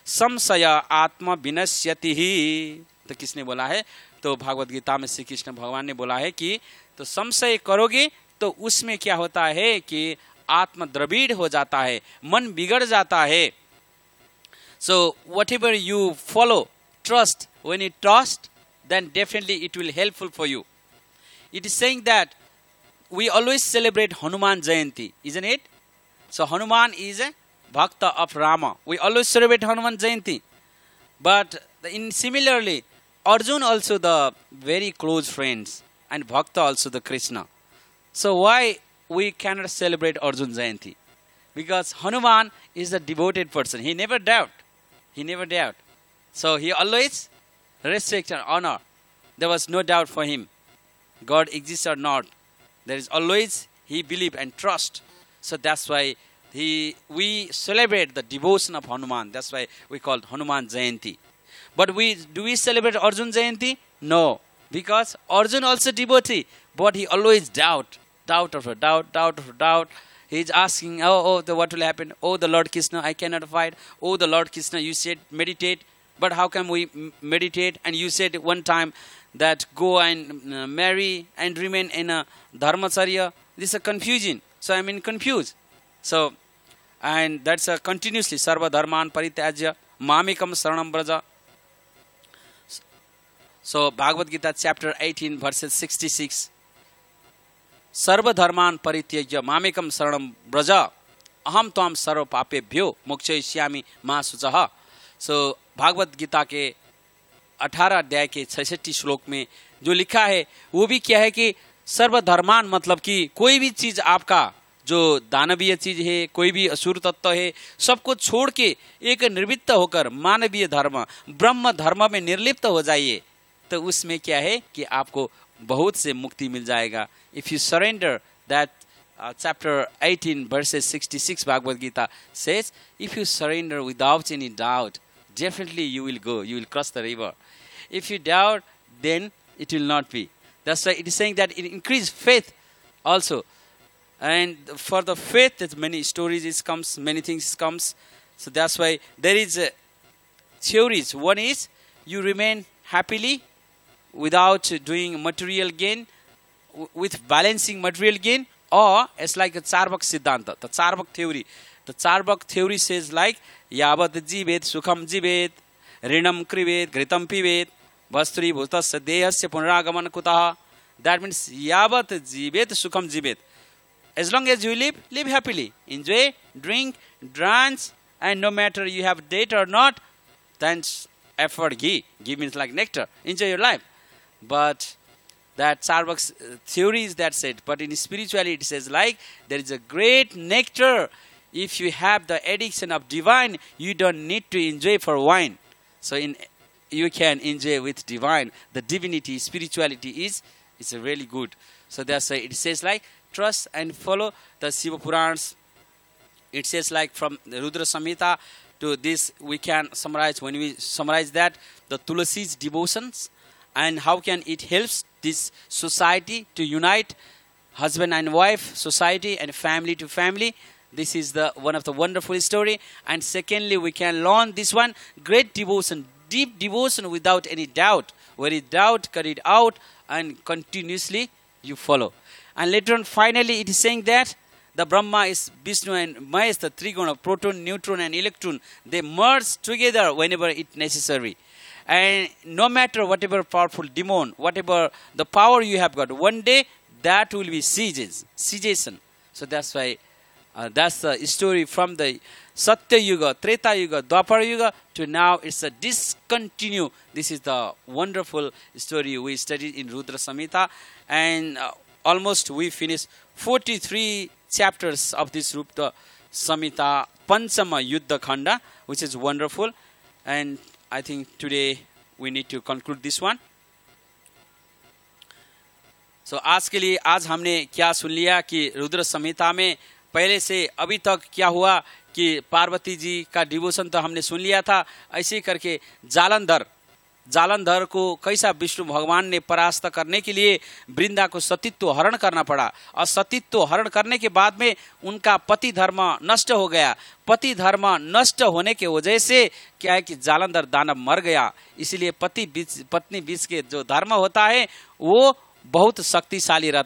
संशय आत्म विनश्यति ही। तो किसने बोला है? तो भागवत गीता में श्री कृष्ण भगवान ने बोला है कि तो संशय करोगे तो उसमें क्या होता है कि आत्म द्रविड़ हो जाता है, मन बिगड़ जाता है। So whatever you follow, trust. When you trust, then definitely it will helpful for you. It is saying that we always celebrate Hanuman Jayanti, isn't it? So Hanuman is a Bhakta of Rama. We always celebrate Hanuman Jayanti. But in similarly, Arjun also the very close friends and Bhakta also the Krishna. So why we cannot celebrate Arjun Jayanti? Because Hanuman is a devoted person. He never doubt. He never doubt. So he always respect and honor. There was no doubt for him. God exists or not. There is always he believe and trust. So that's why we celebrate the devotion of Hanuman. That's why we call Hanuman Jayanti. But do we celebrate Arjun Jayanti? No. Because Arjun also devotee. But he always doubt after doubt. He is asking, what will happen? Oh, the Lord Krishna, I cannot fight. Oh, the Lord Krishna, you said meditate. But how can we meditate? And you said one time that go and marry and remain in a dharmacharya. This is a confusion. So I mean confused. So, and that's a continuously sarva dharman parityajya mamekam saranam braja. So Bhagavad Gita chapter 18 verses 66. सर्व धर्मान परित्यज्य मामेकम शरणम ब्रज अहम त्वाम सर्व पापेभ्यो मोक्षयिष्यामि मा शुचः। सो भागवत गीता के 18 अध्याय के 66 श्लोक में जो लिखा है वो भी क्या है कि सर्व धर्मान मतलब कि कोई भी चीज आपका जो दानवीय चीज है, कोई भी असुर तत्व है, सबको छोड़ के एक निर्वित्त होकर मानवीय धर्म ब्रह्म धर्म में निर्लिप्त हो जाइए। तो उसमें क्या है कि आपको बहुत से मुक्ति मिल जाएगा। If you surrender, that chapter 18 verses 66 Bhagavad Gita says, if you surrender without any doubt, definitely you will go, you will cross the river. If you doubt, then it will not be. That's why it is saying that it increases faith also. And for the faith, there's many stories comes, many things comes. So that's why there is theories. One is you remain happily without doing material gain, with balancing material gain, or it's like a Charvak Siddhanta, the Charvak theory. The Charvak theory says like, Yavat jivet sukham jivet, rinam krivet, gritam pivet, vastri bhutasya dehasya punaragaman kutaha. That means Yavat jivet sukham jivet. As long as you live happily, enjoy, drink, dance, and no matter you have date or not, then effort ghee. Ghee means like nectar. Enjoy your life. But that Charvak's theory is that said. But in spirituality it says like, there is a great nectar. If you have the addiction of divine, you don't need to enjoy for wine. So you can enjoy with divine. The divinity, spirituality is really good. So that's why it says like, trust and follow the Shiva Purans. It says like from the Rudra Samhita to this, we can summarize, when we summarize that, the Tulasi's devotions and how can it helps this society to unite, husband and wife, society and family to family. This is the one of the wonderful story. And secondly, we can learn this one, great devotion, deep devotion without any doubt. Where is doubt, cut it out and continuously you follow. And later on, finally, it is saying that the Brahma is Vishnu and Mahesh, the trigona of proton, neutron and electron. They merge together whenever it necessary. And no matter whatever powerful demon, whatever the power you have got, one day that will be cessation. So that's why, that's the story from the Satya Yuga, Treta Yuga, Dwapara Yuga to now it's a discontinue. This is the wonderful story we studied in Rudra Samhita. And almost we finished 43 chapters of this Rudra Samhita Panchama Yuddha Khanda, which is wonderful. And I think today we need to conclude this one. So आज के लिए आज हमने क्या सुन लिया कि रुद्र संहिता में पहले से अभी तक क्या हुआ कि पार्वती जी का डिवोशन तो हमने सुन लिया था। ऐसे करके जालंधर जालंधर को कैसा विष्णु भगवान ने परास्त करने के लिए वृंदा को सतीत्व हरण करना पड़ा, और सतीत्व हरण करने के बाद में उनका पति धर्म नष्ट हो गया। पति धर्म नष्ट होने के वजह से क्या है कि जालंधर दानव मर गया। इसलिए पति बीच पत्नी बीच के जो धर्म होता है वो बहुत शक्तिशाली रहता